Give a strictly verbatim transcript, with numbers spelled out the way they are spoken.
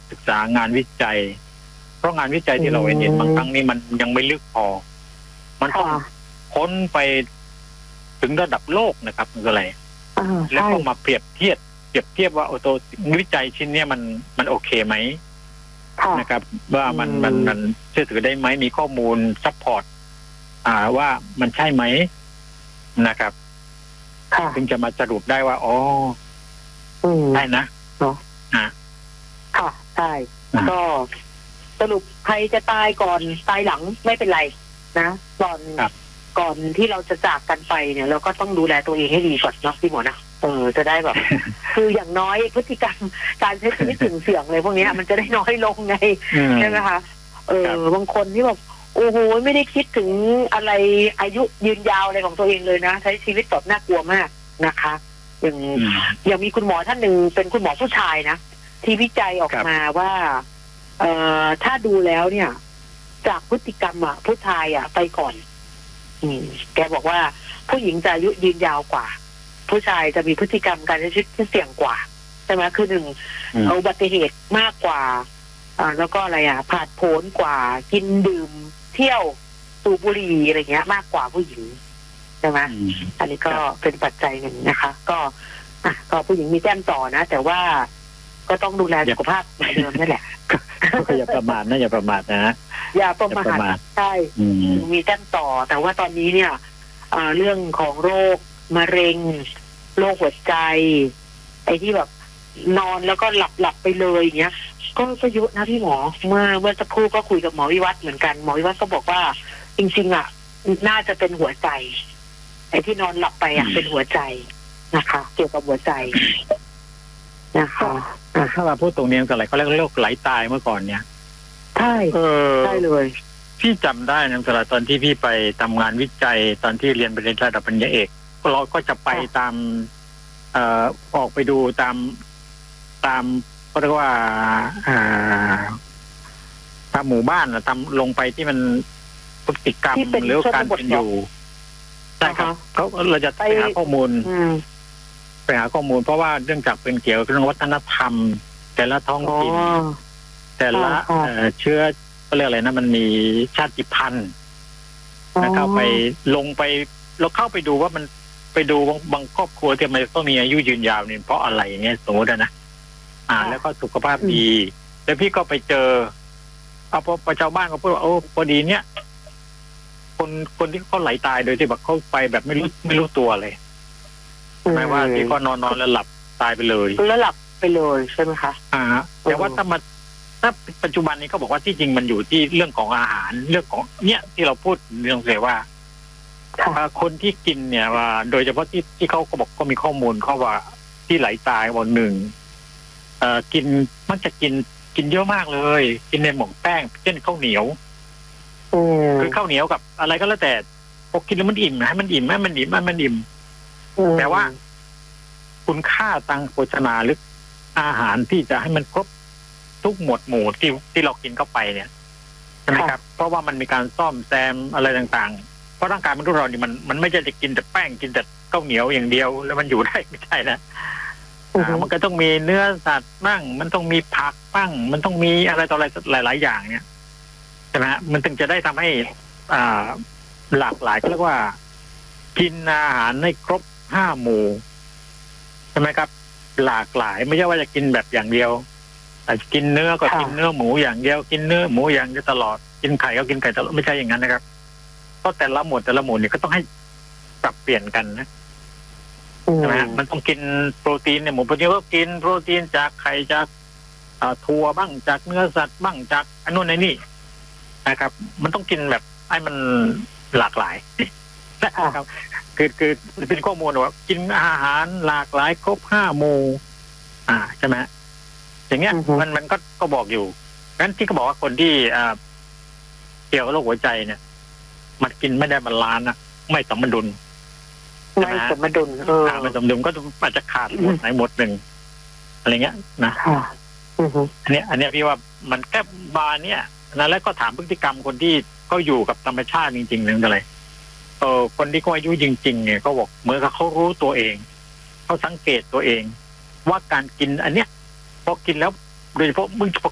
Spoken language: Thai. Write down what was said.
ศึกษางานวิจัยเพราะงานวิจัยที่เราเห็นบางครั้งนี่มันยังไม่ลึกพอมันต้องค้นไปถึงระดับโลกนะครับคืออะไรแล้วก็มาเปรียบเทียบเปรียบเทียบว่าโอ้ตัววิจัยชิ้นนี้มันมันโอเคไหมนะครับว่ามันมันมันเชื่อถือได้ไหมมีข้อมูลซัพพอร์ตอ่าว่ามันใช่ไหมนะครับถึงจะมาสรุปได้ว่าอ๋อใช่นะเนาะค่ะใช่ก็สรุปใครจะตายก่อนตายหลังไม่เป็นไรนะก่อนก่อนที่เราจะจากกันไปเนี่ยเราก็ต้องดูแลตัวเองให้ดีก่อนเนาะพี่หมอนะเออจะได้แบบ คืออย่างน้อยพฤติกรรมการใช้ชีวิตถึงเสี่ยงเลยพวกนี้มันจะได้น้อยลงไงใช่ไหมคะเออบางคนที่แบบโอ้โหไม่ได้คิดถึงอะไรอายุยืนยาวอะไรของตัวเองเลยนะใช้ชีวิตแบบน่ากลัวมากนะคะอย่างอย่างมีคุณหมอท่านหนึ่งเป็นคุณหมอผู้ชายนะที่วิจัยออกมาว่าเอ่อถ้าดูแล้วเนี่ยจากพฤติกรรมอ่ะผู้ชายอ่ะไปก่อนอืมแกบอกว่าผู้หญิงจะอายุยืนยาวกว่าผู้ชายจะมีพฤติกรรมการใช้ชีวิตที่เสี่ยงกว่าใช่ไหมคือหนึ่งอุบัติเหตุมากกว่าอ่าแล้วก็อะไรอ่ะผาดโผนกว่ากินดื่มเที่ยวสูบบุหรี่อะไรเงี้ยมากกว่าผู้หญิงใช่ไหมอันนี้ก็เป็นปัจจัยหนึ่งนะคะก็อ่ะก็ผู้หญิงมีแต้มต่อนะแต่ว่าก็ต้องดูแลสุขภาพเหมือนเดิมนั่นแหละก็อย่าประมาทนะอย่าประมาทนะอย่าประมาทใช่มีแต้มต่อแต่ว่าตอนนี้เนี่ยเรื่องของโรคมะเร็งโรคหัวใจไอ้ที่แบบนอนแล้วก็หลับหลับไปเลยอย่างเงี้ยก็ก็เยอะนะพี่หมอเมื่อเมื่อสักครู่ก็คุยกับหมอวิวัฒน์เหมือนกันหมอวิวัฒน์ก็บอกว่าจริงๆอ่ะน่าจะเป็นหัวใจไอ้ที่นอนหลับไปอ่ะเป็นหัวใจนะคะเกี่ยวกับหัวใจนะคะถ้าเราพูดตรงนี้กันอะไรเขาเรียกโรคไหลตายเมื่อก่อนเนี่ยใช่ใช่เลยพี่จำได้นะสำหรับตอนที่พี่ไปทำงานวิจัยตอนที่เรียนปริญญาระดับปริญญาเอกเราก็จะไปตามเอ่อออกไปดูตามตามก็เรียกว่าอ่าตามหมู่บ้านนะตามลงไปที่มันพฤติกรรมหรือการเป็นอยู่ใช่ครับเขาเราจะไปหาข้อมูลไปหาข้อมูลเพราะว่าเนื่องจากเป็นเกี่ยวกับเรื่องวัฒนธรรมแต่ละท้องถิ่นแต่ละเชื้อก็เรียกอะไรนะมันมีชาติพันธุ์นะครับไปลงไปเราเข้าไปดูว่ามันไปดูบางครอบครัวที่มันต้องมีอายุยืนยาวเนี่ยเพราะอะไรอย่างเงี้ยสมมตินะอ่าแล้วก็สุขภาพดีแล้วพี่ก็ไปเจอเอาพอชาวบ้านก็พูดว่าโอ้พอดีเนี่ยคนคนที่เขาไหลตายโดยที่แบบเขาไปแบบไม่รู้ไม่รู้ตัวเลยหมายว่าที่เขานอนนอนแล้วหลับตายไปเลยแล้วหลับไปเลยใช่ไหมคะอ่าแต่ว่าถ้ามาถ้าปัจจุบันนี้เขาบอกว่าที่จริงมันอยู่ที่เรื่องของอาหารเรื่องของเนี่ยที่เราพูดเรื่องเลยว่าคนที่กินเนี่ยว่าโดยเฉพาะที่ที่เขาก็บอกก็มีข้อมูลเขาว่าที่ไหลตายวันหนึ่งเอ่อกินมักจะกินกินเยอะมากเลยกินในหม่องแป้งเช่นข้าวเหนียวคือข้าวเหนียวกับอะไรก็แล้วแต่พอกินแล้วมันอิ่มนะให้มันอิ่มให้มันอิ่มให้มันอิ่มแต่ว่าคุณค่าทางโภชนาหรืออาหารที่จะให้มันครบทุกหมวดหมู่ที่ที่เรากินเข้าไปเนี่ยใช่ไหมครับเพราะว่ามันมีการซ่อมแซมอะไรต่างๆเพราะร่างกายมนุษย์เรานี่มันมันไม่ใช่จะกินแต่แป้งกินแต่ข้าวเหนียวอย่างเดียวแล้วมันอยู่ได้ไม่ใช่นะมันก็ต้องมีเนื้อสัตว์บ้างมันต้องมีผักบ้างมันต้องมีอะไรต่ออะไรหลายๆอย่างเนี่ยใช่ไหมมันถึงจะได้ทำให้อ่าหลากหลายก็เรียกว่ากินอาหารให้ครบห้าหมู่ใช่ไหมครับหลากหลายไม่ใช่ว่าจะกินแบบอย่างเดียวแต่กินเนื้อก็กินเนื้อหมูอย่างเดียวกินเนื้อหมูอย่างเดียวตลอดกินไข่ก็กินไข่ตลอดไม่ใช่อย่างนั้นนะครับก็แต่ละหมวดแต่ละหมวดเนี่ยก็ต้องให้ปรับเปลี่ยนกันนะใช่ไหมมันต้องกินโปรตีนเนี่ยหมูโปรตีนก็กินโปรตีนจากไข่จากถั่วบ้างจากเนื้อสัตว์บ้างจากอันนู้นไอ้นี่นะครับมันต้องกินแบบให้มันหลากหลายนะครับคือคือเป็นข้อมูลว่ากินอาหารหลากหลายครบห้าหมู่อ่าใช่ไหมอย่างเงี้ยมันมันก็ก็บอกอยู่งั้นที่เขาบอกว่าคนที่อ่าเกี่ยวกับโรคหัวใจเนี่ยมันกินไม่ได้บาลานซ์นะไม่สมดุลไม่สมดุลเออไม่สมดุลก็อาจจะขาดหมดไหนหมดหนึ่งอะไรเงี้ยนะอันนี้อันนี้พี่ว่ามันแค่บาเนี่ยนะแล้วก็ถามพฤติกรรมคนที่เขาอยู่กับธรรมชาติจริงๆนึงอะไรเออคนที่เขาอายุจริงๆเนี่ยเขาบอกเหมือนกับเขารู้ตัวเองเขาสังเกตตัวเองว่าการกินอันเนี้ยพอกินแล้วโดยเฉพาะมึงพอ